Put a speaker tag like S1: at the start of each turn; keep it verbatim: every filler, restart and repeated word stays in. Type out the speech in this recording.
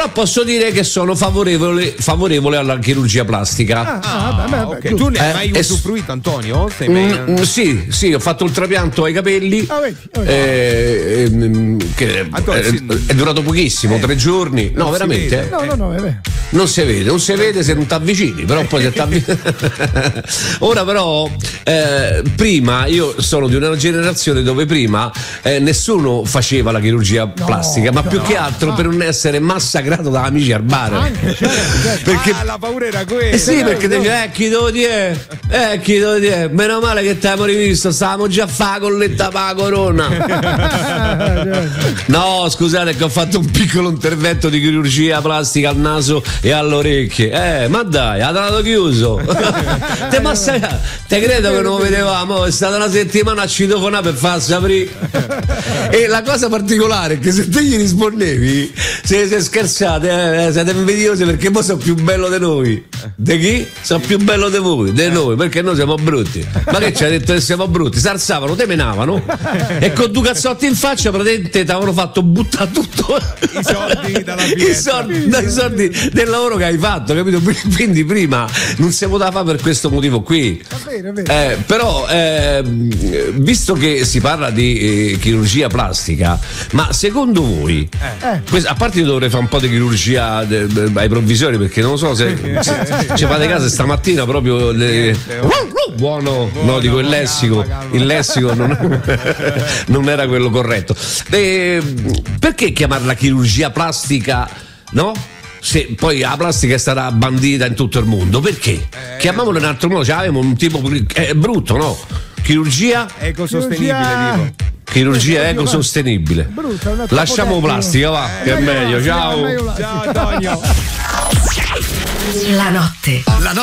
S1: Però posso dire che sono favorevole, favorevole alla chirurgia plastica.
S2: Ah, ah, vabbè, vabbè,
S3: ok. Tu ne hai
S1: Eh,
S3: mai
S1: eh,
S3: usufruito, Antonio? Sei
S1: Mm,
S3: mai-
S1: mm, sì, sì, ho fatto il trapianto ai capelli.
S2: Ah, vedi, vedi.
S1: eh, ehm, che
S3: Antonio,
S1: è,
S3: sì.
S1: è durato pochissimo,
S3: Eh,
S1: tre giorni. No,
S3: non si
S1: veramente.
S3: vede.
S2: No, no, no, è vero.
S1: Non si vede, non si vede se non ti avvicini, però poi se ti avvicini. Ora però, eh, prima io sono di una generazione dove prima eh, nessuno faceva la chirurgia plastica, ma
S2: no,
S1: più che altro per non essere massacrato da amici al bar.
S2: Anche, certo, certo.
S1: Perché
S3: Ah, la paura era
S1: eh
S3: quella.
S1: sì, perché devi eh chi devo dire? Eh chi devo dire? Meno male che ti abbiamo rivisto, stavamo già a fare la colletta per la corona. No, scusate che ho fatto un piccolo intervento di chirurgia plastica al naso e alle orecchie. Eh, ma dai, ha dato chiuso. Te, massa... Te credo che non lo vedevamo, è stata una settimana a citofonare per farsi aprire. E la cosa particolare è che se te gli rispondevi, se, se scherzate, eh, siete invidiosi perché poi sono più bello di noi. Di chi? Sono più bello di voi, di noi, perché noi siamo brutti. Ma che ci hai detto che siamo brutti? Si alzavano, te menavano e con due cazzotti in faccia praticamente ti avevano fatto buttare tutto
S3: I soldi dalla
S1: i
S3: finestra.
S1: soldi, dai soldi del lavoro che hai fatto, capito? Quindi prima non si poteva fare per questo motivo qui.
S2: È vero, è vero.
S1: Eh, però ehm, visto che si parla di eh, chirurgia plastica, ma secondo voi
S2: Eh.
S1: que- a parte io dovrei fare un po' di chirurgia de- de- ai provvisori, perché non lo so se, se ci fate caso stamattina proprio le- buono, no, dico il lessico il lessico non, non era quello corretto. Eh, perché chiamarla chirurgia plastica, no? Se poi la plastica è stata bandita in tutto il mondo, perché? Chiamiamolo in un altro modo, cioè avevamo un tipo, è brutto, no? Chirurgia
S3: Ecosostenibile,
S2: Chirurgia-
S3: dico.
S1: chirurgia ecosostenibile.
S2: Brutta, una
S1: Lasciamo
S2: troppo
S1: plastica, va, che è meglio, ciao.
S2: meglio plastica.
S3: Ciao Antonio.
S4: La notte